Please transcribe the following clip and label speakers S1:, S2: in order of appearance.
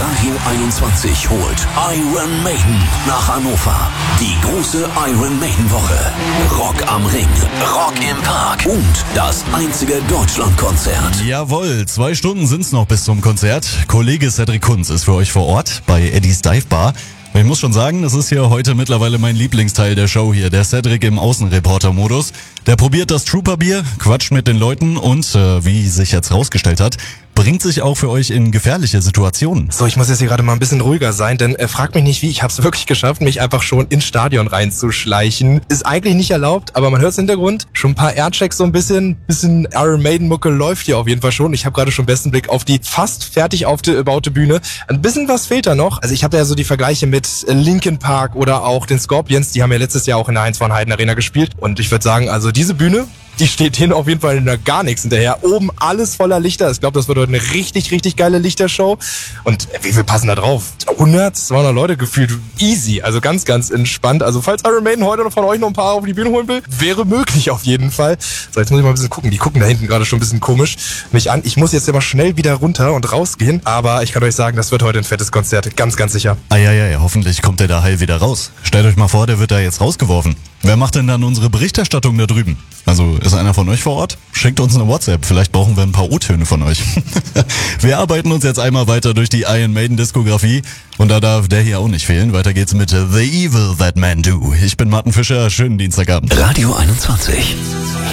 S1: Radio 21 holt Iron Maiden nach Hannover. Die große Iron Maiden Woche. Rock am Ring, Rock im Park und das einzige Deutschlandkonzert.
S2: Jawohl, 2 Stunden sind's noch bis zum Konzert. Kollege Cedric Kunz ist für euch vor Ort bei Eddies Dive Bar. Ich muss schon sagen, das ist hier heute mittlerweile mein Lieblingsteil der Show hier. Der Cedric im Außenreporter-Modus. Der probiert das Trooper-Bier, quatscht mit den Leuten und, wie sich jetzt rausgestellt hat, bringt sich auch für euch in gefährliche Situationen.
S3: So, ich muss jetzt hier gerade mal ein bisschen ruhiger sein, denn fragt mich nicht wie, ich habe es wirklich geschafft, mich einfach schon ins Stadion reinzuschleichen. Ist eigentlich nicht erlaubt, aber man hört es im Hintergrund. Schon ein paar Airchecks so ein bisschen Iron Maiden Mucke läuft hier auf jeden Fall schon. Ich habe gerade schon besten Blick auf die fast fertig aufgebaute Bühne. Ein bisschen was fehlt da noch. Also ich habe da ja so die Vergleiche mit Linkin Park oder auch den Scorpions, die haben ja letztes Jahr auch in der Heinz von Heiden Arena gespielt. Und ich würde sagen, also diese Bühne, die steht denen auf jeden Fall gar nichts hinterher. Oben alles voller Lichter. Ich glaube, das wird heute eine richtig, richtig geile Lichtershow. Und wie viel passen da drauf? 100, 200 Leute gefühlt. Easy. Also ganz, ganz entspannt. Also falls Iron Maiden heute noch von euch noch ein paar auf die Bühne holen will, wäre möglich auf jeden Fall. So, jetzt muss ich mal ein bisschen gucken. Die gucken da hinten gerade schon ein bisschen komisch mich an. Ich muss jetzt immer schnell wieder runter und rausgehen. Aber ich kann euch sagen, das wird heute ein fettes Konzert. Ganz, ganz sicher.
S2: Ja, hoffentlich kommt der da heil wieder raus. Stellt euch mal vor, der wird da jetzt rausgeworfen. Wer macht denn dann unsere Berichterstattung da drüben? Also, ist einer von euch vor Ort? Schickt uns eine WhatsApp, vielleicht brauchen wir ein paar O-Töne von euch. Wir arbeiten uns jetzt einmal weiter durch die Iron Maiden Diskografie und da darf der hier auch nicht fehlen. Weiter geht's mit The Evil That Men Do. Ich bin Martin Fischer, schönen Dienstagabend.
S1: Radio 21.